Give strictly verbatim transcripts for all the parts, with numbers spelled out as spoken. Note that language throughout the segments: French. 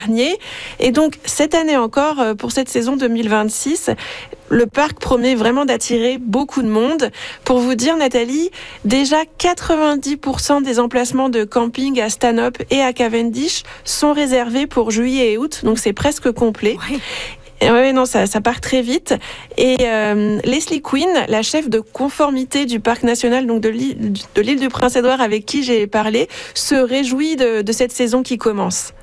dernier. Et donc, cette année encore, pour cette saison deux mille vingt-six, le parc promet vraiment d'attirer beaucoup de monde. Pour vous dire, Nathalie, déjà quatre-vingt-dix pour cent des emplacements de camping à Stanhope et à Cavendish sont réservés pour juillet et août, donc c'est presque complet. Oui. Oui, non, ça, ça part très vite. Et euh, Leslie Quinn, la chef de conformité du parc national, donc de l'île, de l'île du Prince-Édouard, avec qui j'ai parlé, se réjouit de, de cette saison qui commence.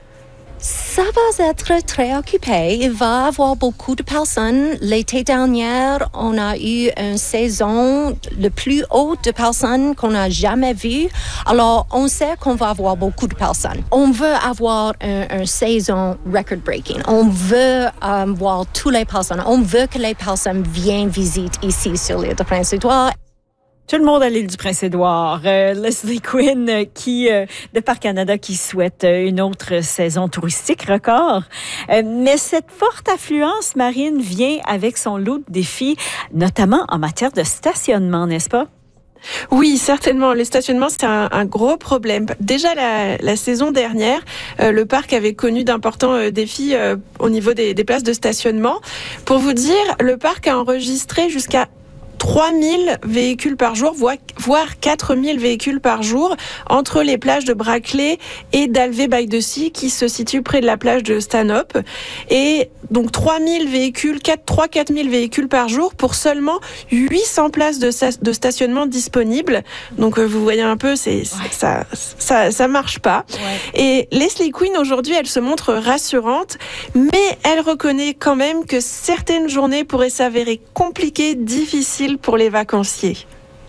Ça va être très occupé. Il va y avoir beaucoup de personnes. L'été dernier, on a eu une saison le plus haute de personnes qu'on n'a jamais vue. Alors, on sait qu'on va avoir beaucoup de personnes. On veut avoir une, une saison record-breaking. On veut euh, voir toutes les personnes. On veut que les personnes viennent visiter ici sur l'île de Prince-Édouard. Tout le monde à l'île du Prince-Édouard. Euh, Leslie Quinn, euh, qui, euh, de Parc Canada, qui souhaite euh, une autre saison touristique record. Euh, mais cette forte affluence marine vient avec son lot de défis, notamment en matière de stationnement, n'est-ce pas? Oui, certainement. Le stationnement, c'est un, un gros problème. Déjà, la, la saison dernière, euh, le parc avait connu d'importants euh, défis euh, au niveau des, des places de stationnement. Pour vous dire, le parc a enregistré jusqu'à trois mille véhicules par jour, voire quatre mille véhicules par jour, entre les plages de Brackley et d'Alvé-by-the-Sea, qui se situent près de la plage de Stanhope. Et donc trois mille véhicules, trois à quatre mille véhicules par jour pour seulement huit cents places de, de stationnement disponibles. Donc vous voyez un peu, c'est, ouais. ça, ça, ça marche pas. Ouais. Et Leslie Quinn, aujourd'hui, elle se montre rassurante, mais elle reconnaît quand même que certaines journées pourraient s'avérer compliquées, difficiles pour les vacanciers.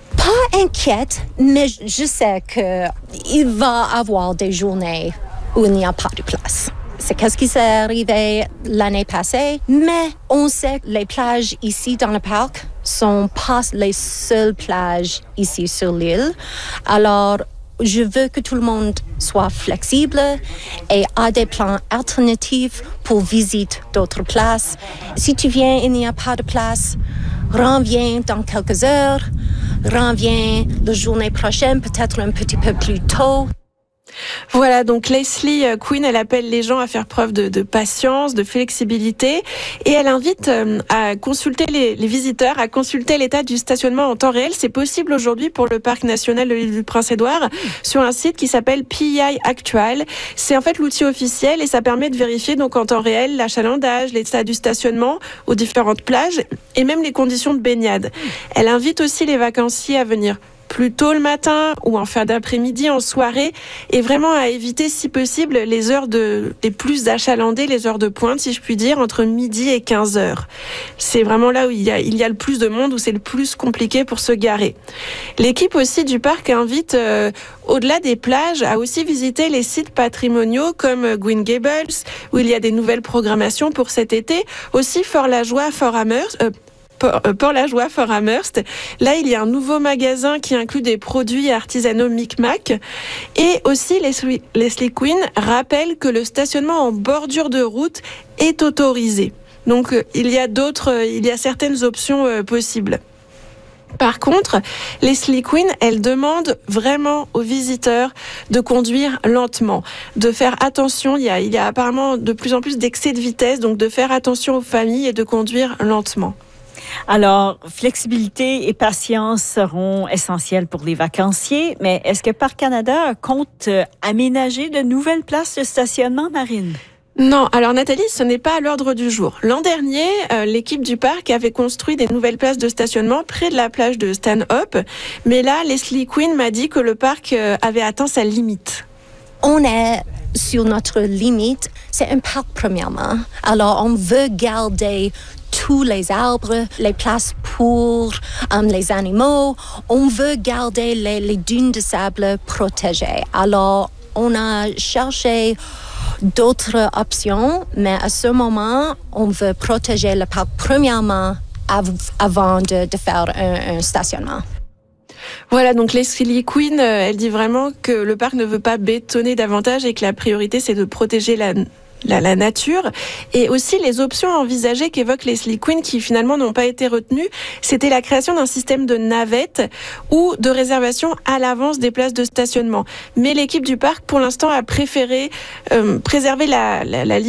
Pas inquiète, mais je sais qu'il va y avoir des journées où il n'y a pas de place. C'est qu'est-ce qui s'est arrivé l'année passée, mais on sait que les plages ici dans le parc sont pas les seules plages ici sur l'île. Alors, je veux que tout le monde soit flexible et a des plans alternatifs pour visiter d'autres places. Si tu viens et il n'y a pas de place, reviens dans quelques heures, reviens la journée prochaine, peut-être un petit peu plus tôt. Voilà, donc Leslie Quinn, elle appelle les gens à faire preuve de, de patience, de flexibilité, et elle invite euh, à consulter les, les visiteurs, à consulter l'état du stationnement en temps réel. C'est possible aujourd'hui pour le parc national de l'île du Prince-Édouard mmh. sur un site qui s'appelle P I Actual. C'est en fait l'outil officiel et ça permet de vérifier donc en temps réel l'achalandage, l'état du stationnement aux différentes plages et même les conditions de baignade. Mmh. Elle invite aussi les vacanciers à venir plus tôt le matin ou en fin d'après-midi, en soirée, et vraiment à éviter, si possible, les heures de, les plus achalandées, les heures de pointe, si je puis dire, entre midi et quinze heures. C'est vraiment là où il y a, il y a le plus de monde, où c'est le plus compliqué pour se garer. L'équipe aussi du parc invite, euh, au-delà des plages, à aussi visiter les sites patrimoniaux comme Green Gables, où il y a des nouvelles programmations pour cet été. Aussi Fort-la-Joie, Fort-Amherst, euh, Port-la-Joie, Fort-Amherst. Là, il y a un nouveau magasin qui inclut des produits artisanaux Micmac. Et aussi, Leslie, Leslie Quinn rappelle que le stationnement en bordure de route est autorisé. Donc, il y a d'autres, il y a certaines options euh, possibles. Par contre, Leslie Quinn, elle demande vraiment aux visiteurs de conduire lentement, de faire attention. Il y a, il y a apparemment de plus en plus d'excès de vitesse, donc de faire attention aux familles et de conduire lentement. Alors, flexibilité et patience seront essentielles pour les vacanciers, mais est-ce que Parc Canada compte aménager de nouvelles places de stationnement, Marine? Non, alors Nathalie, ce n'est pas à l'ordre du jour. L'an dernier, euh, l'équipe du parc avait construit des nouvelles places de stationnement près de la plage de Stanhope, mais là, Leslie Quinn m'a dit que le parc euh, avait atteint sa limite. On est sur notre limite. C'est un parc, premièrement. Alors, on veut garder tous les arbres, les places pour um, les animaux. On veut garder les, les dunes de sable protégées. Alors, on a cherché d'autres options, mais à ce moment, on veut protéger le parc premièrement av- avant de, de faire un, un stationnement. Voilà, donc Leslie Quinn, elle dit vraiment que le parc ne veut pas bétonner davantage et que la priorité, c'est de protéger la la, la nature. Et aussi les options envisagées qu'évoque Leslie Quinn, qui finalement n'ont pas été retenues, c'était la création d'un système de navettes ou de réservation à l'avance des places de stationnement. Mais l'équipe du parc, pour l'instant, a préféré euh, préserver la, la, la